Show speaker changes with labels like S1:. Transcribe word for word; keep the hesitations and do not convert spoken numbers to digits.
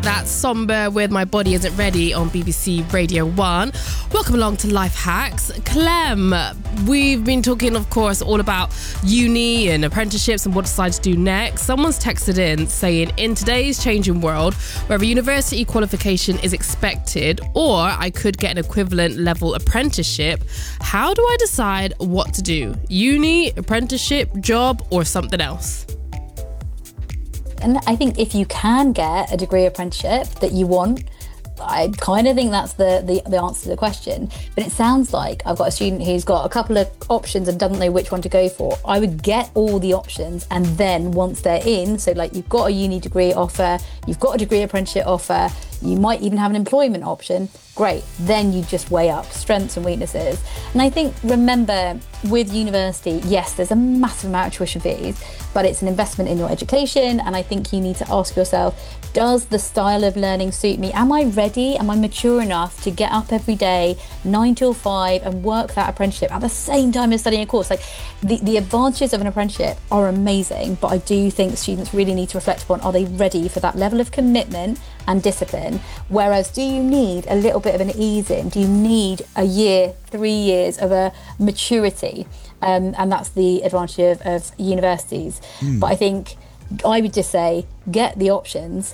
S1: That's Somber with My Body Isn't Ready on B B C Radio one. Welcome along to Life Hacks. Clem, we've been talking, of course, all about uni and apprenticeships and what to decide to do next. Someone's texted in saying, in today's changing world, where a university qualification is expected, or I could get an equivalent level apprenticeship, how do I decide what to do? Uni, apprenticeship, job, or something else?
S2: And I think if you can get a degree apprenticeship that you want, I kind of think that's the, the, the answer to the question. But it sounds like I've got a student who's got a couple of options and doesn't know which one to go for. I would get all the options, and then once they're in, so like you've got a uni degree offer, you've got a degree apprenticeship offer, you might even have an employment option, great. Then you just weigh up strengths and weaknesses. And I think, remember, with university, yes, there's a massive amount of tuition fees, but it's an investment in your education. And I think you need to ask yourself, does the style of learning suit me? Am I ready? Am I mature enough to get up every day, nine till five, and work that apprenticeship at the same time as studying a course? Like, the, the advantages of an apprenticeship are amazing, but I do think students really need to reflect upon, are they ready for that level of commitment and discipline? Whereas, do you need a little bit of an ease in? Do you need a year, three years of a maturity? Um, and that's the advantage of, of universities. Mm. But I think I would just say, get the options,